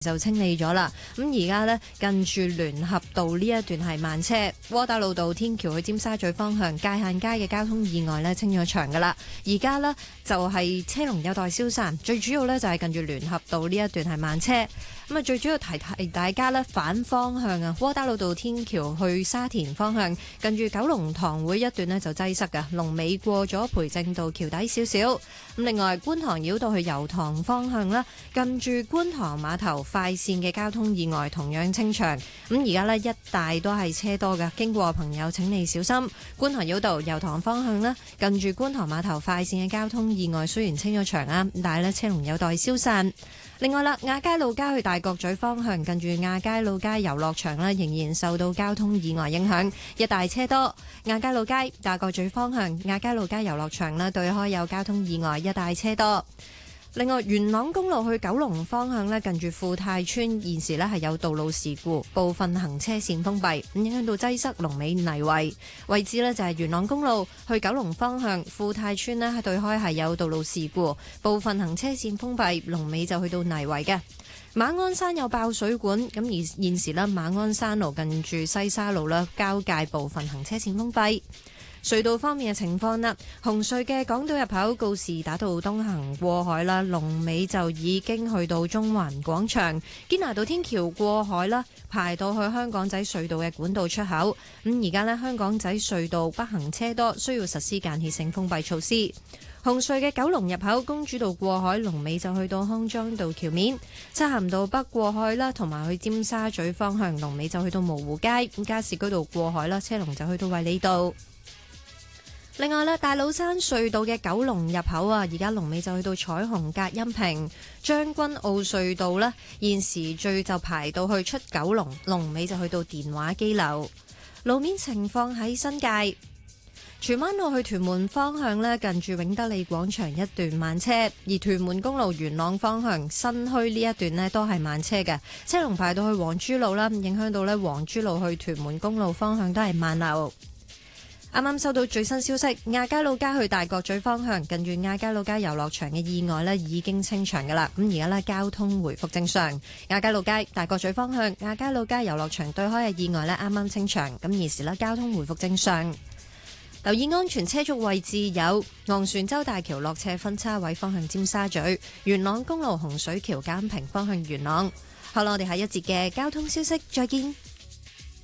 就清理咗啦。咁而家呢，近住聯合道呢一段係慢車，窩打老道天橋去尖沙咀方向界限街嘅交通意外呢清咗場噶啦。而家呢，就係車龍有待消散，最主要呢，就係近住聯合道呢一段係慢車。咁啊，最主要提大家呢，反方向啊，窩打老道天橋去沙田方向，近住九龍塘會一段呢就擠塞㗎，龍尾過咗培正道橋底少少。咁另外，觀塘繞道去油塘方向啦，近住觀塘碼頭快線嘅交通意外同樣清場。咁而家呢，一帶都係車多㗎，經過朋友請你小心。觀塘繞道油塘方向啦，近住觀塘碼頭快線嘅交通意外雖然清咗場啊，但係呢，車龍有待消散。另外啦，亞皆老街去大角咀方向，近住亞皆老街遊樂場呢，仍然受到交通意外影響，一大車多。亞皆老街大角咀方向，亞皆老街遊樂場呢，對開有交通意外，一大車多。另外，元朗公路去九龍方向呢，近住富泰村現時呢係有道路事故，部分行車線封閉，咁影響到擠塞，龍尾泥圍位置呢就係元朗公路去九龍方向富泰村呢係對開係有道路事故，部分行車線封閉，龍尾就去到泥圍嘅。馬鞍山有爆水管，咁而現時呢，馬鞍山路近住西沙路啦交界部分行車線封閉。隧道方面嘅情況啦，紅隧嘅港島入口告士打道東行過海啦，龍尾就已經去到中環廣場；堅拿道天橋過海啦，排到去香港仔隧道嘅管道出口。咁而家呢，香港仔隧道北行車多，需要實施間歇性封閉措施。紅隧嘅九龍入口公主道過海，龍尾就去到康莊道橋面；漆咸道北過海啦，同埋去尖沙咀方向，龍尾就去到蕪湖街；加士居道過海啦，車龍就去到衛理道。另外咧，大老山隧道嘅九龍入口啊，而家龍尾就去到彩虹隔音屏；將軍澳隧道呢，現時最就排到去出九龍，龍尾就去到電話機樓。路面情況喺新界荃灣路去屯門方向呢，近住永德利廣場一段慢車；而屯門公路元朗方向新墟呢一段呢，都係慢車嘅，車龍排到去黃珠路啦，影響到呢黃珠路去屯門公路方向都係慢流。啱啱收到最新消息，亞皆老街去大角咀方向，近住亞皆老街遊樂場嘅意外呢已經清場㗎喇。咁而家呢，交通回復正常。亞皆老街大角咀方向，亞皆老街遊樂場對開嘅意外呢啱啱清場，咁現時呢，交通回復正常。留意安全車速位置有昂船洲大橋落斜分叉位方向尖沙咀、元朗公路洪水橋監平方向元朗。好啦，我哋下一節嘅交通消息再見。